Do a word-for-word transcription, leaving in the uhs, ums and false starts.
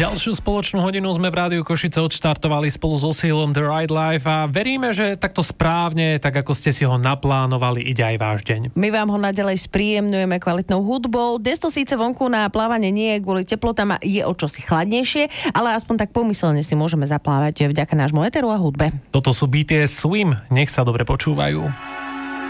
Ďalšiu spoločnú hodinu sme v Rádiu Košice odštartovali spolu so Cieľom The Right Life a veríme, že takto správne, tak ako ste si ho naplánovali, ide aj váš deň. My vám ho naďalej spríjemňujeme kvalitnou hudbou. Dnes to síce vonku na plávanie nie je, kvôli teplotám je o čosi chladnejšie, ale aspoň tak pomyselne si môžeme zaplávať vďaka nášmu éteru a hudbe. Toto sú bé té es Swim, nech sa dobre počúvajú.